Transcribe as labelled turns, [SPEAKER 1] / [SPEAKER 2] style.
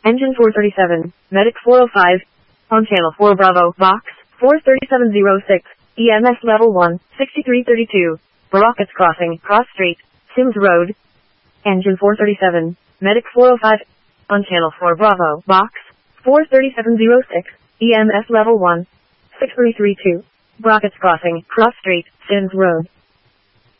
[SPEAKER 1] Engine 437, Medic 405. On channel 4 Bravo, Box 43706, EMS level 1, 6332. Baracus Crossing, Cross Street, Sims Road. Engine 437, Medic 405. On channel 4 Bravo, Box 43706, EMS level 1, 6332. Baracus Crossing, Cross Street, Sims Road.